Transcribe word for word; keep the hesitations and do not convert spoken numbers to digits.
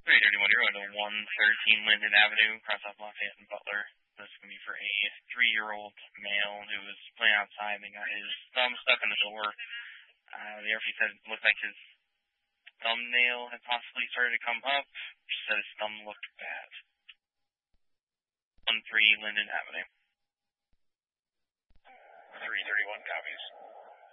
three thirty-one, you're going to one thirteen Linden Avenue, across off Lafayette and Butler. This is going to be for a three-year-old male who was playing outside and got his thumb stuck in the door. Uh, the R P said it looked like his thumbnail had possibly started to come up. She said his thumb looked bad. one three Linden Avenue. three thirty-one copies.